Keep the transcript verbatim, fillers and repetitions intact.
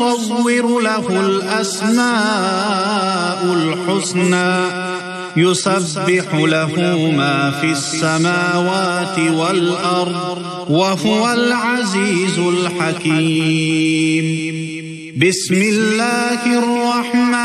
يصور له الأسماء الحسنى يسبح له ما في السماوات والأرض وهو العزيز الحكيم. بسم الله الرحمن